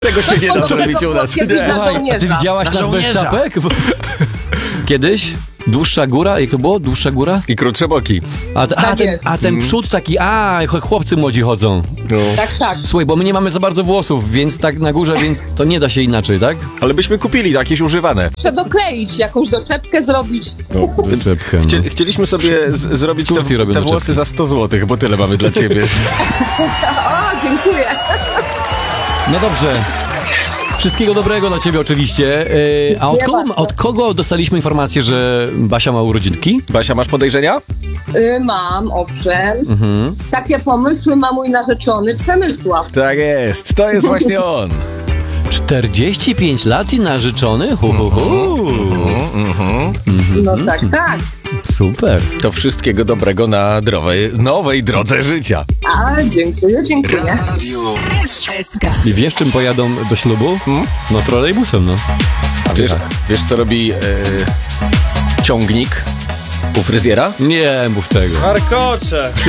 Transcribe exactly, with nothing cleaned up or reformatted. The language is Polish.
Tego się nie da zrobić u nas. Kiedyś na Słuchaj, żołnierza. ty widziałaś Na nasz bez żołnierza. czapek? Kiedyś? Dłuższa góra? Jak to było? Dłuższa góra? I krótsze boki. A, te, a, Tak ten, jest. a ten przód taki, a ch- chłopcy młodzi chodzą. No. Tak, tak. Słuchaj, bo my nie mamy za bardzo włosów, więc tak na górze, więc to nie da się inaczej, tak? Ale byśmy kupili jakieś używane. Muszę dokleić, jakąś doczepkę zrobić. No. Wyczepkę, no. Chcie, chcieliśmy sobie z, zrobić W Turcji te, robią te doczepki. włosy za sto złotych, bo tyle mamy dla ciebie. O, dziękuję. No dobrze. Wszystkiego dobrego dla ciebie oczywiście. Yy, a od Dziękuję kogo, bardzo. od kogo dostaliśmy informację, że Basia ma urodzinki? Basia, masz podejrzenia? Y, mam, owszem. Mhm. Takie pomysły ma mój narzeczony Przemysław. Tak jest, to jest właśnie on. czterdzieści pięć lat i narzeczony? Hu, hu, hu. No tak, tak. Super. To wszystkiego dobrego na drowej, nowej drodze życia. A, dziękuję, dziękuję. S S K. I wiesz, czym pojadą do ślubu? Hmm? No trolejbusem, no. A wiesz, wiesz co robi e, ciągnik u fryzjera? Nie mów tego. Warkocze!